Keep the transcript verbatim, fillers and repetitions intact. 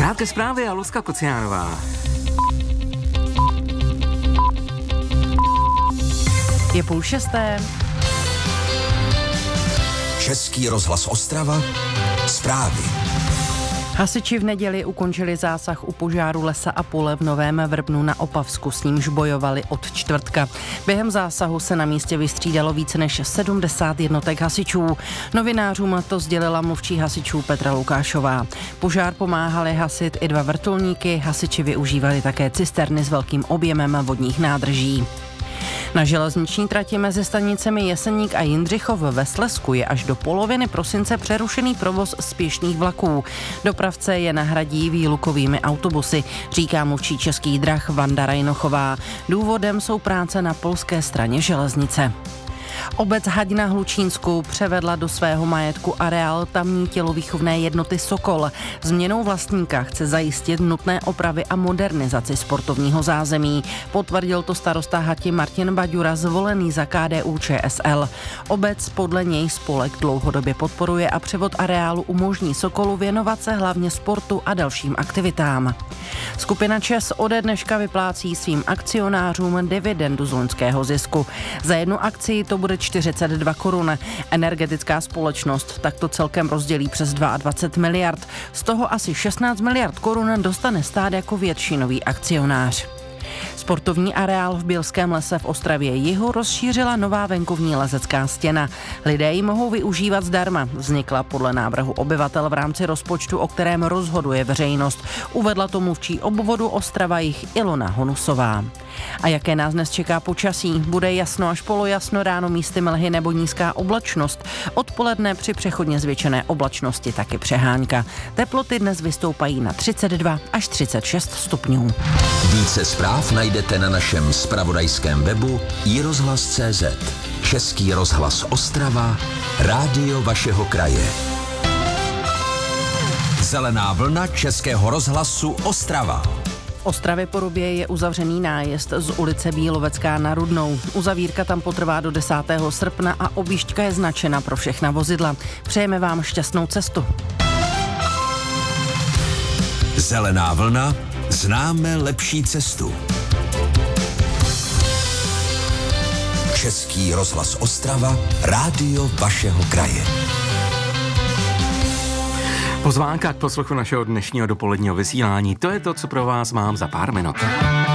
Krátké zprávy a Lucka Kociánová. Je půl šesté. Český rozhlas Ostrava. Zprávy. Hasiči v neděli ukončili zásah u požáru lesa a pole v Novém Vrbnu na Opavsku, s nímž bojovali od čtvrtka. Během zásahu se na místě vystřídalo více než sedmdesát jednotek hasičů. Novinářům to sdělila mluvčí hasičů Petra Lukášová. Požár pomáhali hasit i dva vrtulníky, hasiči využívali také cisterny s velkým objemem vodních nádrží. Na železniční trati mezi stanicemi Jeseník a Jindřichov ve Slezsku je až do poloviny prosince přerušený provoz spěšných vlaků. Dopravce je nahradí výlukovými autobusy, říká mluvčí Českých drah Vanda Rajnochová. Důvodem jsou práce na polské straně železnice. Obec Haď na Hlučínsku převedla do svého majetku areál tamní tělovýchovné jednoty Sokol. Změnou vlastníka chce zajistit nutné opravy a modernizaci sportovního zázemí. Potvrdil to starosta Hati Martin Baďura, zvolený za K D U Č S L. Obec podle něj spolek dlouhodobě podporuje a převod areálu umožní Sokolu věnovat se hlavně sportu a dalším aktivitám. Skupina ČEZ ode dneška vyplácí svým akcionářům dividendu z loňského zisku. Za jednu akci to bude čtyřicet dva korun. Energetická společnost takto celkem rozdělí přes dvacet dva miliard. Z toho asi šestnáct miliard korun dostane stát jako většinový akcionář. Sportovní areál v Bělském lese v Ostravě Jihu rozšířila nová venkovní lezecká stěna. Lidé ji mohou využívat zdarma. Vznikla podle návrhu obyvatel v rámci rozpočtu, o kterém rozhoduje veřejnost. Uvedla to mluvčí obvodu Ostrava Jih Ilona Honusová. A jaké nás dnes čeká počasí? Bude jasno až polojasno, ráno místy mlhy nebo nízká oblačnost. Odpoledne při přechodně zvětšené oblačnosti taky přehánka. Teploty dnes vystoupají na třicet dva až třicet šest stupňů. Více zpráv najdete na našem zpravodajském webu i rozhlas tečka cé zet. Český rozhlas Ostrava, rádio vašeho kraje. Zelená vlna Českého rozhlasu Ostrava. V Ostravě Porubě je uzavřený nájezd z ulice Bílovecká na Rudnou. Uzavírka tam potrvá do desátého srpna a objížďka je značena pro všechna vozidla. Přejeme vám šťastnou cestu. Zelená vlna, známe lepší cestu. Český rozhlas Ostrava, rádio vašeho kraje. Pozvánka k poslechu našeho dnešního dopoledního vysílání. To je to, co pro vás mám za pár minut.